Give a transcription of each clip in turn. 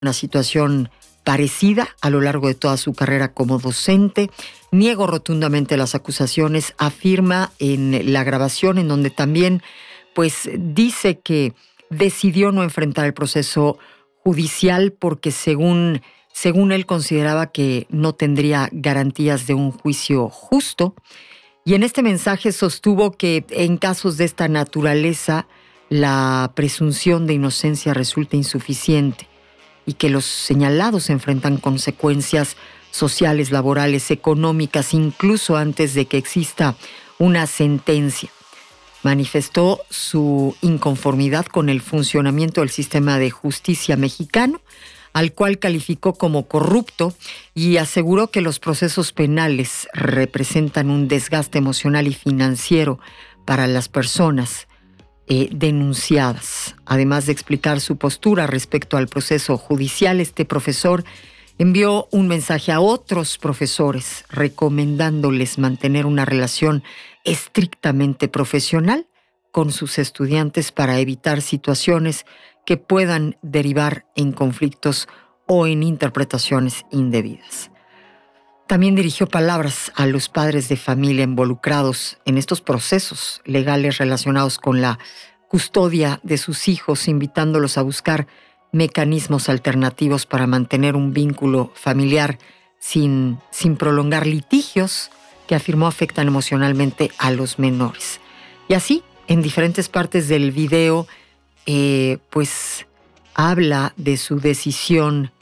una situación parecida a lo largo de toda su carrera como docente. Niego rotundamente las acusaciones, afirma en la grabación, en donde también pues dice que decidió no enfrentar el proceso judicial porque según él consideraba que no tendría garantías de un juicio justo. Y en este mensaje sostuvo que en casos de esta naturaleza la presunción de inocencia resulta insuficiente y que los señalados enfrentan consecuencias sociales, laborales, económicas, incluso antes de que exista una sentencia. Manifestó su inconformidad con el funcionamiento del sistema de justicia mexicano, al cual calificó como corrupto, y aseguró que los procesos penales representan un desgaste emocional y financiero para las personas denunciadas. Además de explicar su postura respecto al proceso judicial, este profesor envió un mensaje a otros profesores recomendándoles mantener una relación estrictamente profesional con sus estudiantes para evitar situaciones que puedan derivar en conflictos o en interpretaciones indebidas. También dirigió palabras a los padres de familia involucrados en estos procesos legales relacionados con la custodia de sus hijos, invitándolos a buscar mecanismos alternativos para mantener un vínculo familiar sin prolongar litigios que afirmó afectan emocionalmente a los menores. Y así, en diferentes partes del video, pues habla de su decisión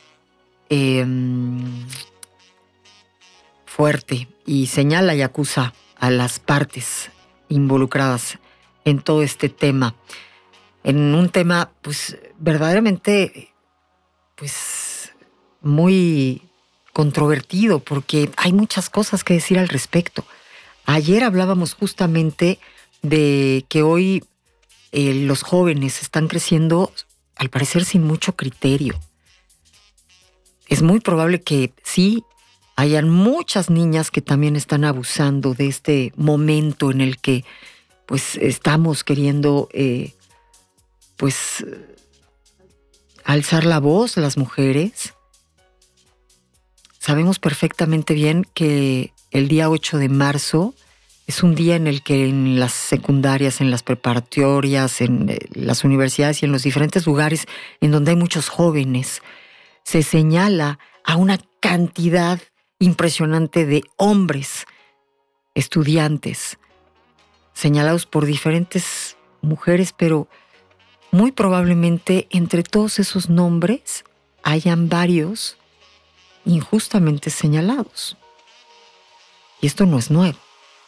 fuerte y señala y acusa a las partes involucradas en todo este tema, en un tema pues verdaderamente pues muy controvertido, porque hay muchas cosas que decir al respecto. Ayer hablábamos justamente de que hoy los jóvenes están creciendo al parecer sin mucho criterio. Es muy probable que sí hayan muchas niñas que también están abusando de este momento en el que pues estamos queriendo pues alzar la voz las mujeres. Sabemos perfectamente bien que el día 8 de marzo es un día en el que en las secundarias, en las preparatorias, en las universidades y en los diferentes lugares en donde hay muchos jóvenes, se señala a una cantidad impresionante de hombres, estudiantes, señalados por diferentes mujeres, pero muy probablemente entre todos esos nombres hayan varios injustamente señalados. Y esto no es nuevo.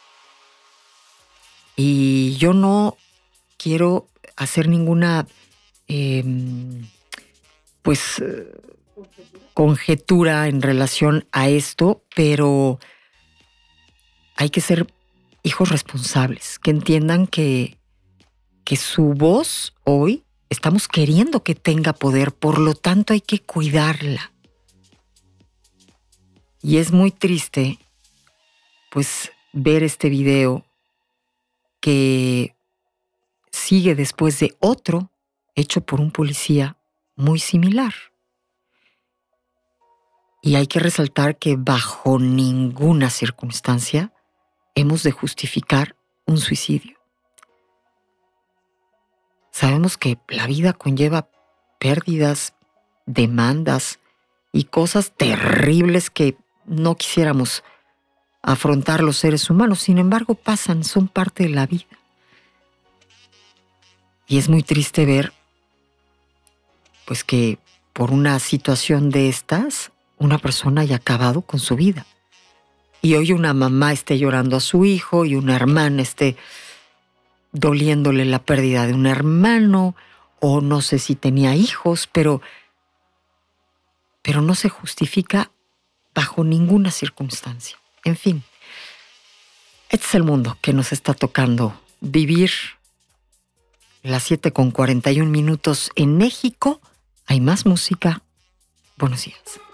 Y yo no quiero hacer ninguna conjetura en relación a esto, pero hay que ser hijos responsables, que entiendan que su voz hoy estamos queriendo que tenga poder, por lo tanto hay que cuidarla. Y es muy triste pues ver este video que sigue después de otro hecho por un policía muy similar. Y hay que resaltar que bajo ninguna circunstancia hemos de justificar un suicidio. Sabemos que la vida conlleva pérdidas, demandas y cosas terribles que no quisiéramos afrontar los seres humanos. Sin embargo, pasan, son parte de la vida. Y es muy triste ver pues que por una situación de estas, una persona haya acabado con su vida. Y hoy una mamá esté llorando a su hijo y una hermana esté doliéndole la pérdida de un hermano, o no sé si tenía hijos, pero no se justifica bajo ninguna circunstancia. En fin, este es el mundo que nos está tocando vivir. Las 7:41 en México. Hay más música. Buenos días.